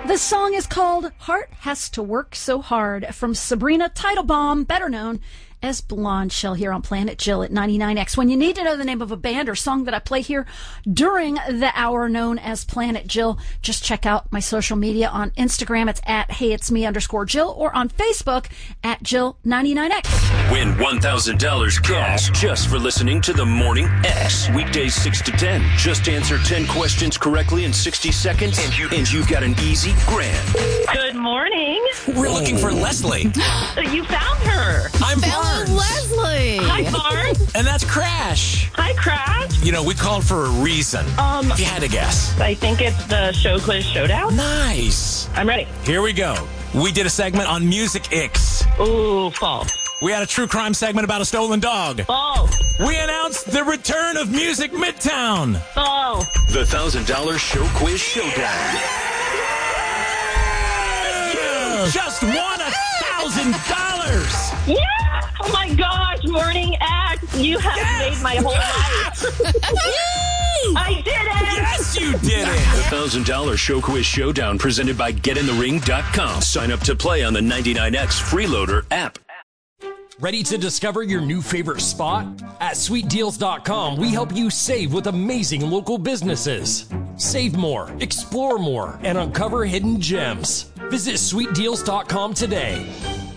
This song is called Heart Has to Work So Hard from Sabrina Teitelbaum, better known as Blonde Shell, here on Planet Jill at 99X. When you need to know the name of a band or song that I play here during the hour known as Planet Jill, just check out my social media on Instagram. It's at HeyIt'sMe_Jill, or on Facebook at Jill99X. Win $1,000 cash just for listening to the Morning X. Weekdays 6 to 10. Just answer 10 questions correctly in 60 seconds, and you've got an easy grand. Good morning. We're looking for Leslie. You found her. I'm Barnes. Leslie. Hi, Barnes. And that's Crash. Hi, Crash. You know, we called for a reason. If you had to guess. I think it's the Show Quiz Showdown. Nice. I'm ready. Here we go. We did a segment on Music X. Ooh, false. We had a true crime segment about a stolen dog. False. We announced the return of Music Midtown. False. The $1,000 Show Quiz Showdown. You just won $1,000. Yeah! Oh my gosh, Morning X, you have made my whole life. I did it! Yes, you did it! The $1,000 Show Quiz Showdown presented by GetInTheRing.com. Sign up to play on the 99X Freeloader app. Ready to discover your new favorite spot? At SweetDeals.com, we help you save with amazing local businesses. Save more, explore more, and uncover hidden gems. Visit SweetDeals.com today.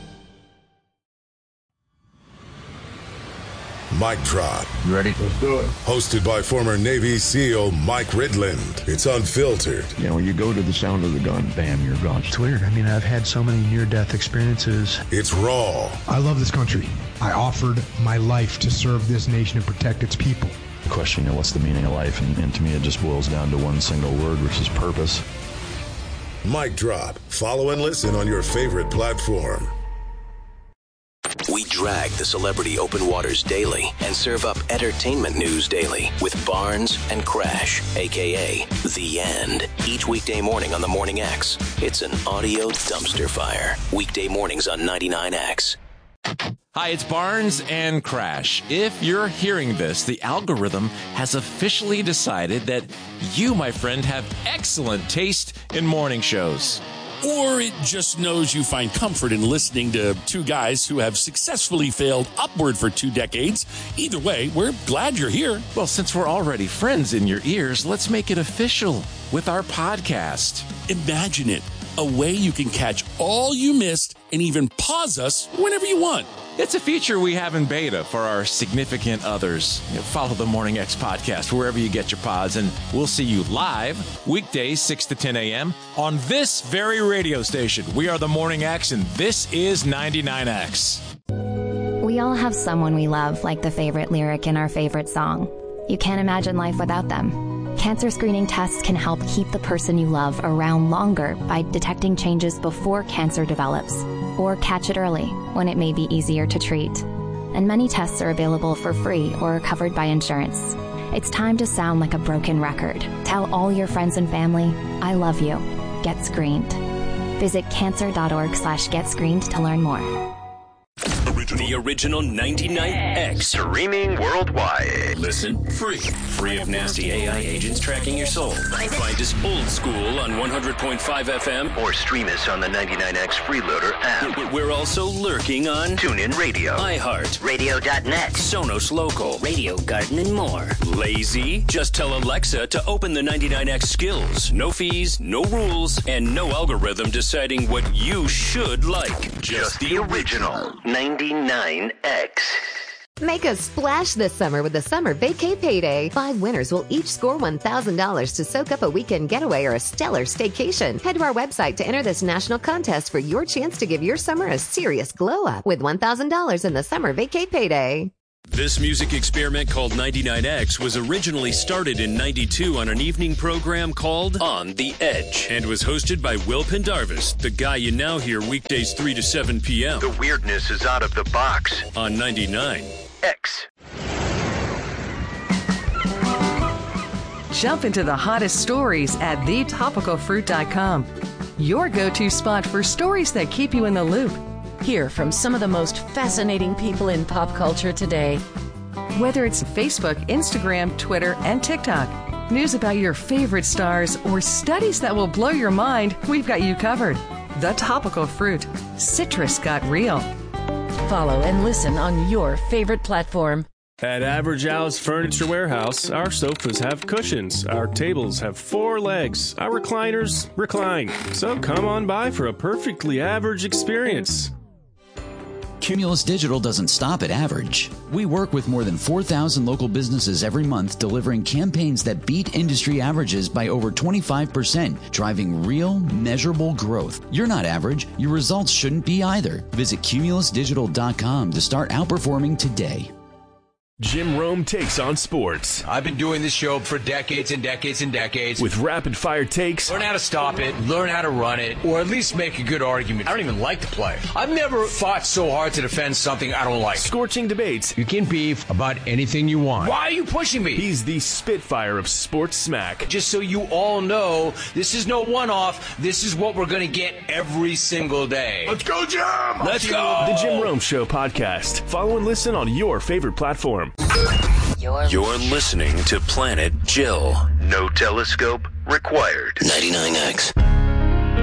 Mic Drop. You ready? Let's do it. Hosted by former Navy SEAL Mike Ridland. It's unfiltered. You know, when you go to the sound of the gun, bam, you're gone. It's weird. I mean, I've had so many near-death experiences. It's raw. I love this country. I offered my life to serve this nation and protect its people. The question, you know, what's the meaning of life? And to me, it just boils down to one single word, which is purpose. Mic Drop. Follow and listen on your favorite platform. We drag the celebrity open waters daily and serve up entertainment news daily with Barnes and Crash, a.k.a. The End. Each weekday morning on the Morning X. It's an audio dumpster fire. Weekday mornings on 99X. Hi, it's Barnes and Crash. If you're hearing this, the algorithm has officially decided that you, my friend, have excellent taste in morning shows. Or it just knows you find comfort in listening to two guys who have successfully failed upward for 2 decades. Either way, we're glad you're here. Well, since we're already friends in your ears, let's make it official with our podcast. Imagine it. A way you can catch all you missed and even pause us whenever you want. It's a feature we have in beta for our significant others. Follow the Morning X podcast wherever you get your pods, and we'll see you live weekdays 6 to 10 a.m. on this very radio station. We are the Morning X, and this is 99X. We all have someone we love, like the favorite lyric in our favorite song. You can't imagine life without them. Cancer screening tests can help keep the person you love around longer by detecting changes before cancer develops, or catch it early when it may be easier to treat. And many tests are available for free or are covered by insurance. It's time to sound like a broken record. Tell all your friends and family, I love you. Get screened. Visit cancer.org/getscreened to learn more. The original 99X. Streaming worldwide. Listen free. Free of nasty AI agents tracking your soul. Find us old school on 100.5 FM. Or stream us on the 99X Freeloader app. We're also lurking on TuneIn Radio, iHeart, Radio.net, Sonos Local, Radio Garden, and more. Lazy? Just tell Alexa to open the 99X skills. No fees, no rules, and no algorithm deciding what you should like. Just the original 99X. Make a splash this summer with the Summer Vacay Payday. 5 winners will each score $1,000 to soak up a weekend getaway or a stellar staycation. Head to our website to enter this national contest for your chance to give your summer a serious glow up with $1,000 in the Summer Vacay Payday. This music experiment called 99X was originally started in 92 on an evening program called On the Edge and was hosted by Will Pendarvis, the guy you now hear weekdays 3 to 7 p.m. The weirdness is out of the box. On 99X. Jump into the hottest stories at thetopicalfruit.com. Your go-to spot for stories that keep you in the loop. Hear from some of the most fascinating people in pop culture today. Whether it's Facebook, Instagram, Twitter, and TikTok, news about your favorite stars, or studies that will blow your mind, we've got you covered. The Topical Fruit. Citrus got real. Follow and listen on your favorite platform. At Average Al's Furniture Warehouse, our sofas have cushions, our tables have 4 legs, our recliners recline. So come on by for a perfectly average experience. Cumulus Digital doesn't stop at average. We work with more than 4,000 local businesses every month, delivering campaigns that beat industry averages by over 25%, driving real, measurable growth. You're not average. Your results shouldn't be either. Visit cumulusdigital.com to start outperforming today. Jim Rome takes on sports. I've been doing this show for decades and decades and decades. With rapid-fire takes. Learn how to stop it, learn how to run it, or at least make a good argument. I don't even like the play. I've never fought so hard to defend something I don't like. Scorching debates. You can beef about anything you want. Why are you pushing me? He's the Spitfire of sports smack. Just so you all know, this is no one-off. This is what we're going to get every single day. Let's go, Jim! Let's go! The Jim Rome Show podcast. Follow and listen on your favorite platform. You're listening to Planet Jill. No telescope required. 99X.